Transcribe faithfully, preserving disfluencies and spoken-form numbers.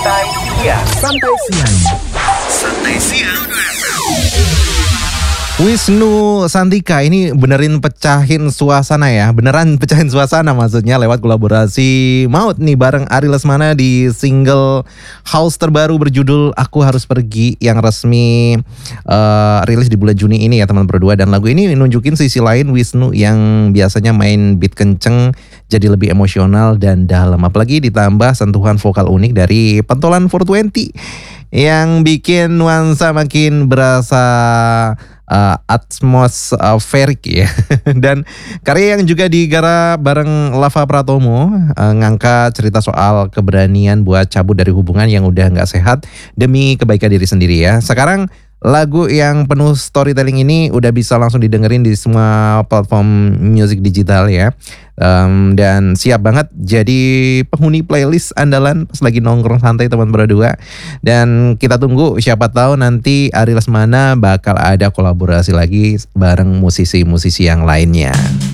Santai Siang. Santai Siang. Santai Siang. Wisnu Santika ini benerin pecahin suasana ya. Beneran pecahin suasana maksudnya lewat kolaborasi Maut nih bareng Ari Lesmana di single House terbaru berjudul Aku Harus Pergi yang resmi uh, rilis di bulan Juni ini ya teman berdua. Dan lagu ini nunjukin sisi lain Wisnu yang biasanya main beat kenceng jadi lebih emosional dan dalam. Apalagi ditambah sentuhan vokal unik dari pentolan four twenty yang bikin nuansa makin berasa uh, atmosferik ya. Dan karya yang juga digarap bareng Lava Pratomo uh, ngangkat cerita soal keberanian buat cabut dari hubungan yang udah gak sehat demi kebaikan diri sendiri ya. Sekarang lagu yang penuh storytelling ini udah bisa langsung didengerin di semua platform music digital ya. Um, dan siap banget jadi penghuni playlist andalan pas lagi nongkrong santai teman berdua. Dan kita tunggu siapa tahu nanti Ari Lesmana bakal ada kolaborasi lagi bareng musisi-musisi yang lainnya.